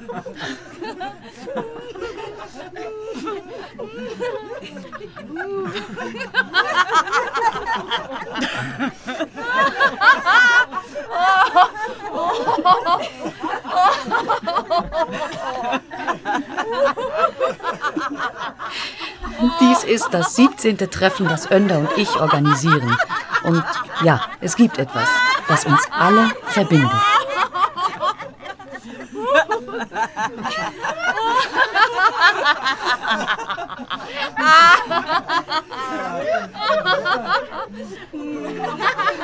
Dies ist das 17. Treffen, das Önder und ich organisieren. Und ja, es gibt etwas, das uns alle verbindet.